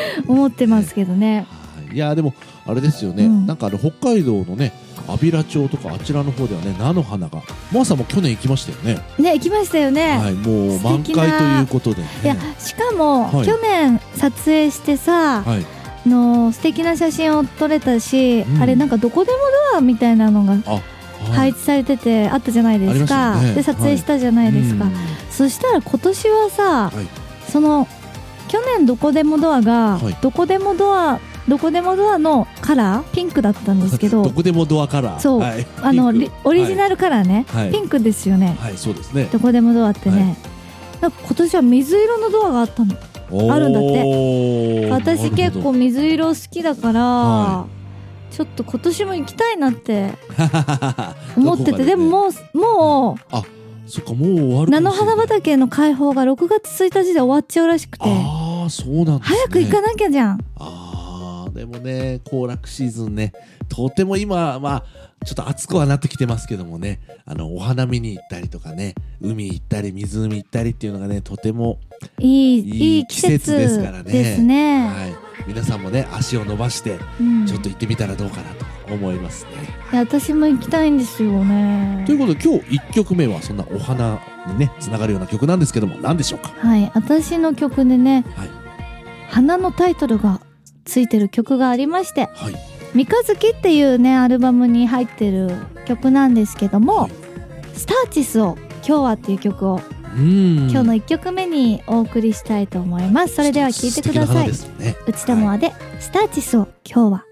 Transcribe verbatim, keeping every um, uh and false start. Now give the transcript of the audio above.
思ってますけどね。 いやでもあれですよね、うん、なんかあの北海道のね安平町とかあちらの方ではね菜の花がマーさんも去年行きましたよね。 ね行きましたよね。 はいもう満開ということで、ね、 いやしかも、はい、去年撮影してさ、はい、の素敵な写真を撮れたし、うん、あれなんかどこでもドアみたいなのが配置されててあったじゃないですか、ね、で撮影したじゃないですか、はい、そしたら今年はさ、はい、その去年どこでもドアが、はい、どこでもドアどこでもドアのカラーピンクだったんですけどどこでもドアカラーそう、はい、あのオリジナルカラーね、はい、ピンクですよね。 はいそうですね。 どこでもドアってね、はい、なんか今年は水色のドアがあったのあるんだって。私結構水色好きだから、はい、ちょっと今年も行きたいなって思ってて、ね、でももうもうあそっかもう終わる菜の花畑の開放がろくがつついたちで終わっちゃうらしくて、 あそうなんですね、 早く行かなきゃじゃん。 あでもね行楽シーズンねとても今まあちょっと暑くはなってきてますけどもね、あのお花見に行ったりとかね海行ったり湖行ったりっていうのがねとてもいい、 いい季節ですからね。 ですね、 はい、皆さんもね足を伸ばしてちょっと行ってみたらどうかなと思いますね、 うん、いや私も行きたいんですよね。 ということで今日いっきょくめはそんなお花にねつながるような曲なんですけども何でしょうか。 はい私の曲でね、はい、花のタイトルがついてる曲がありまして、はい、三日月っていうねアルバムに入ってる曲なんですけども、はい、スターチスを今日はっていう曲をうん今日のいっきょくめにお送りしたいと思います。それでは聴いてください、ね、内田モアでスターチスを今日は。